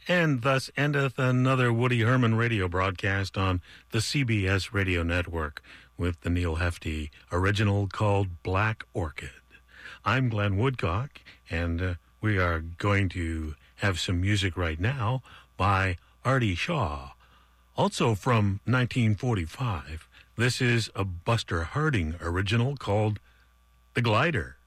And thus endeth another Woody Herman radio broadcast on the CBS radio network with the Neil Hefti original called Black Orchid. I'm Glenn Woodcock, and we are going to have some music right now by Artie Shaw. Also from 1945, this is a Buster Harding original called The Glider.